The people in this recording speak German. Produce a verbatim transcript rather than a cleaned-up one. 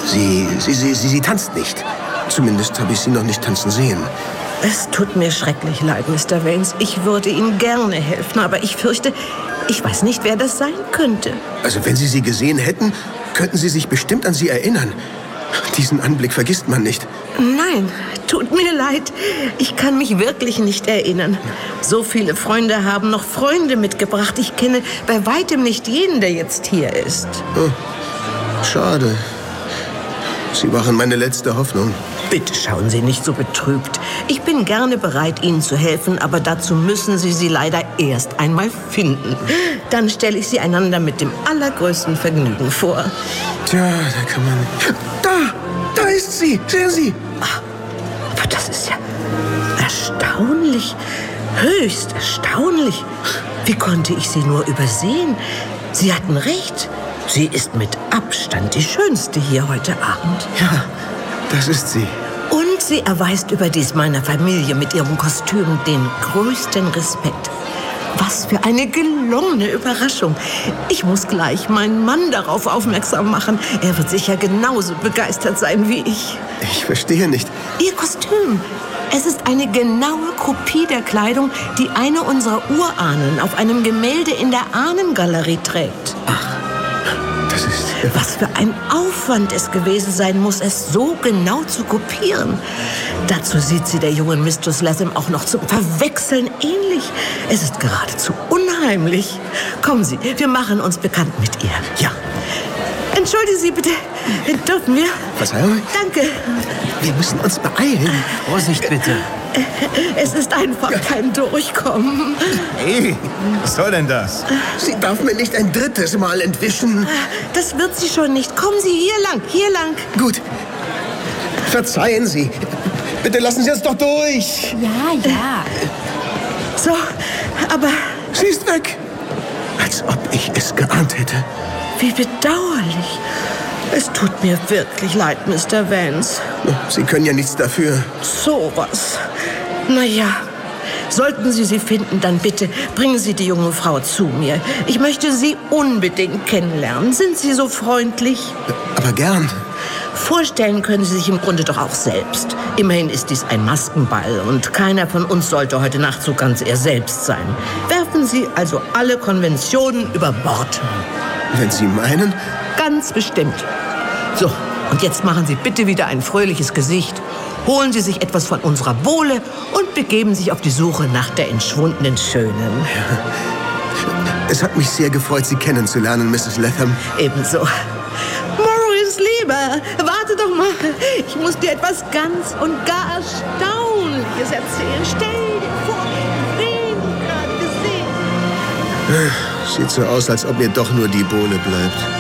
Sie, sie, sie, sie, sie tanzt nicht. Zumindest habe ich sie noch nicht tanzen sehen. Es tut mir schrecklich leid, Mister Vanes. Ich würde Ihnen gerne helfen, aber ich fürchte, ich weiß nicht, wer das sein könnte. Also wenn Sie sie gesehen hätten, könnten Sie sich bestimmt an sie erinnern. Diesen Anblick vergisst man nicht. Nein, tut mir leid. Ich kann mich wirklich nicht erinnern. So viele Freunde haben noch Freunde mitgebracht. Ich kenne bei weitem nicht jeden, der jetzt hier ist. Oh, schade. Sie waren meine letzte Hoffnung. Bitte schauen Sie nicht so betrübt. Ich bin gerne bereit, Ihnen zu helfen, aber dazu müssen Sie sie leider erst einmal finden. Dann stelle ich sie einander mit dem allergrößten Vergnügen vor. Tja, da kann man... Da! Da ist sie! Sehen Sie! Ach, aber das ist ja erstaunlich. Höchst erstaunlich. Wie konnte ich sie nur übersehen? Sie hatten recht. Sie ist mit Abstand die Schönste hier heute Abend. Ja, das ist sie. Und sie erweist überdies meiner Familie mit ihrem Kostüm den größten Respekt. Was für eine gelungene Überraschung. Ich muss gleich meinen Mann darauf aufmerksam machen. Er wird sicher genauso begeistert sein wie ich. Ich verstehe nicht. Ihr Kostüm. Es ist eine genaue Kopie der Kleidung, die eine unserer Urahnen auf einem Gemälde in der Ahnengalerie trägt. Ach, das ist... Was für ein Aufwand es gewesen sein muss, es so genau zu kopieren. Dazu sieht sie der jungen Mistress Latham auch noch zum Verwechseln ähnlich. Es ist geradezu unheimlich. Kommen Sie, wir machen uns bekannt mit ihr. Ja. Entschuldigen Sie bitte, dürfen wir? Verzeihung? Danke. Wir müssen uns beeilen. Vorsicht bitte. Es ist einfach kein Durchkommen. Hey, was soll denn das? Sie darf mir nicht ein drittes Mal entwischen. Das wird sie schon nicht. Kommen Sie hier lang, hier lang. Gut. Verzeihen Sie. Bitte lassen Sie uns doch durch. Ja, ja. So, aber Sie ist weg. Als ob ich es geahnt hätte. wie bedauerlich. Es tut mir wirklich leid, Mister Vance. Sie können ja nichts dafür. So was. Na ja, sollten Sie sie finden, dann bitte bringen Sie die junge Frau zu mir. Ich möchte sie unbedingt kennenlernen. Sind Sie so freundlich? Aber gern. Vorstellen können Sie sich im Grunde doch auch selbst. Immerhin ist dies ein Maskenball und keiner von uns sollte heute Nacht so ganz er selbst sein. Werfen Sie also alle Konventionen über Bord. Wenn Sie meinen... Ganz bestimmt. So, und jetzt machen Sie bitte wieder ein fröhliches Gesicht. Holen Sie sich etwas von unserer Bowle und begeben sich auf die Suche nach der entschwundenen Schönen. Es hat mich sehr gefreut, Sie kennenzulernen, Misses Latham. Ebenso. Morris, Lieber, warte doch mal. Ich muss dir etwas ganz und gar Erstaunliches erzählen. Stell dir vor, wen du gerade gesehen hast. Sieht so aus, als ob mir doch nur die Bowle bleibt.